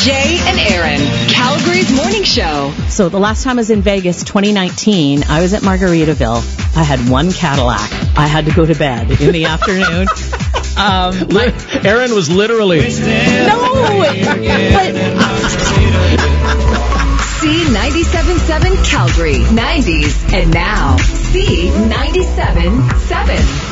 Jay and Aaron, Calgary's morning show. So the last time I was in Vegas, 2019, I was at Margaritaville. I had one Cadillac. I had to go to bed in the afternoon. Aaron was literally... No! But... C97.7 Calgary, 90s, and now C97.7.